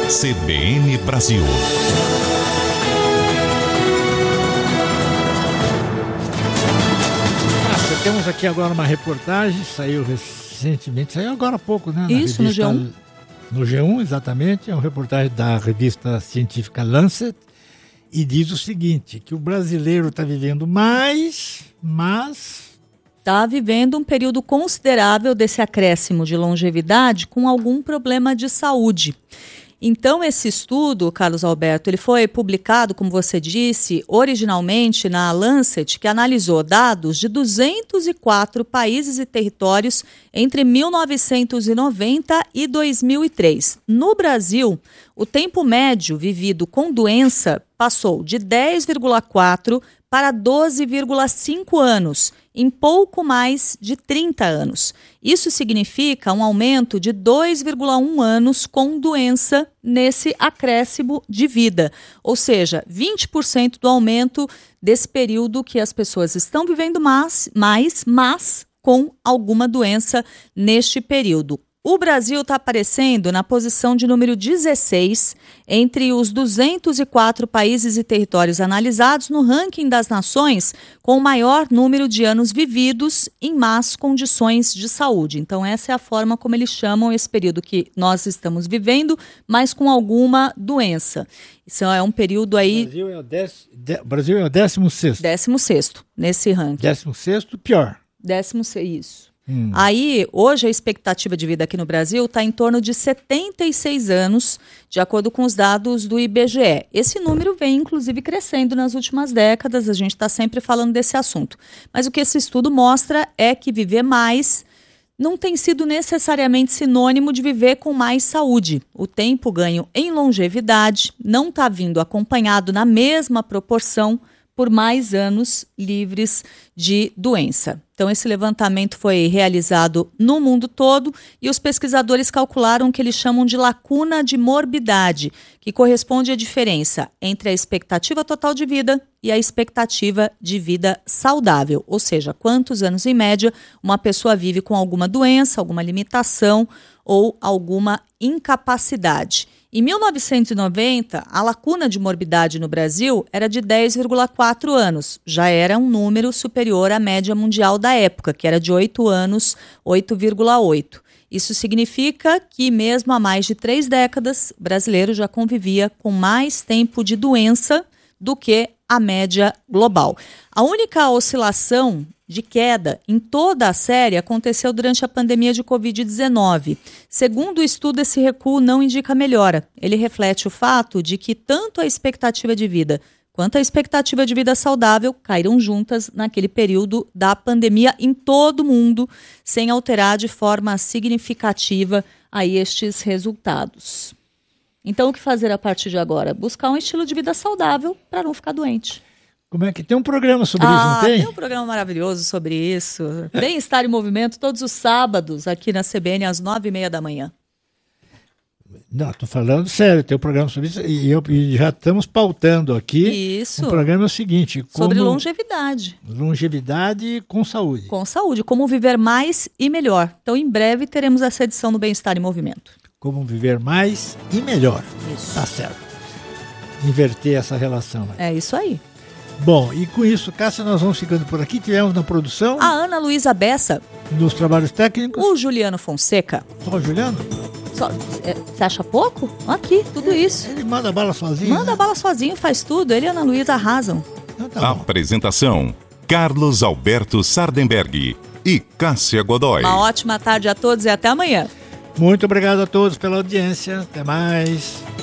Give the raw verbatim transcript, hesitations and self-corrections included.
C B N Brasil. Ah, temos aqui agora uma reportagem, saiu recentemente, saiu agora há pouco, né? Isso, no G um. No G um, exatamente, é uma reportagem da revista científica Lancet, e diz o seguinte, que o brasileiro está vivendo mais, mas... Está vivendo um período considerável desse acréscimo de longevidade com algum problema de saúde. Então, esse estudo, Carlos Alberto, ele foi publicado, como você disse, originalmente na Lancet, que analisou dados de duzentos e quatro países e territórios entre mil novecentos e noventa e dois mil e três. No Brasil, o tempo médio vivido com doença passou de dez vírgula quatro para doze vírgula cinco anos, em pouco mais de trinta anos. Isso significa um aumento de dois vírgula um anos com doença nesse acréscimo de vida. Ou seja, vinte por cento do aumento desse período que as pessoas estão vivendo mais, mais mas com alguma doença neste período. O Brasil está aparecendo na posição de número dezesseis entre os duzentos e quatro países e territórios analisados no ranking das nações com o maior número de anos vividos em más condições de saúde. Então, essa é a forma como eles chamam esse período que nós estamos vivendo, mas com alguma doença. Isso é um período aí... O Brasil é o, dec... de... o Brasil é o décimo sexto. Décimo sexto, nesse ranking. Décimo sexto, pior. Décimo sexto, isso. Hum. Aí, hoje a expectativa de vida aqui no Brasil está em torno de setenta e seis anos, de acordo com os dados do I B G E. Esse número vem, inclusive, crescendo nas últimas décadas, a gente está sempre falando desse assunto. Mas o que esse estudo mostra é que viver mais não tem sido necessariamente sinônimo de viver com mais saúde. O tempo ganho em longevidade não está vindo acompanhado na mesma proporção por mais anos livres de doença. Então, esse levantamento foi realizado no mundo todo e os pesquisadores calcularam o que eles chamam de lacuna de morbidade, que corresponde à diferença entre a expectativa total de vida e a expectativa de vida saudável, ou seja, quantos anos em média uma pessoa vive com alguma doença, alguma limitação ou alguma incapacidade. Em mil novecentos e noventa, a lacuna de morbidade no Brasil era de dez vírgula quatro anos. Já era um número superior à média mundial da época, que era de oito anos, oito vírgula oito. Isso significa que, mesmo há mais de três décadas, o brasileiro já convivia com mais tempo de doença do que a média global. A única oscilação de queda em toda a série aconteceu durante a pandemia de covid dezenove. Segundo o estudo, esse recuo não indica melhora. Ele reflete o fato de que tanto a expectativa de vida quanto a expectativa de vida saudável caíram juntas naquele período da pandemia em todo o mundo, sem alterar de forma significativa aí estes resultados. Então, o que fazer a partir de agora? Buscar um estilo de vida saudável para não ficar doente. Como é que tem um programa sobre ah, isso, não tem? Tem um programa maravilhoso sobre isso. Bem-estar em movimento todos os sábados aqui na C B N às nove e meia da manhã. Não, estou falando sério, tem um programa sobre isso e, eu, e já estamos pautando aqui. Isso. O programa é o seguinte... Como sobre longevidade. Longevidade com saúde. Com saúde, como viver mais e melhor. Então, em breve, teremos essa edição do Bem-Estar em Movimento. Como viver mais e melhor. Isso. Tá certo. Inverter essa relação. É isso aí. Bom, e com isso, Cássia, nós vamos ficando por aqui. Tivemos na produção... A Ana Luísa Bessa. Nos trabalhos técnicos. O Juliano Fonseca. Só o Juliano? Só, é, você acha pouco? Aqui, tudo ele, isso. Ele manda bala sozinho. Manda né? bala sozinho, faz tudo. Ele e a Ana Luísa arrasam. Então, tá bom. Apresentação: Carlos Alberto Sardenberg e Cássia Godoy. Uma ótima tarde a todos e até amanhã. Muito obrigado a todos pela audiência. Até mais.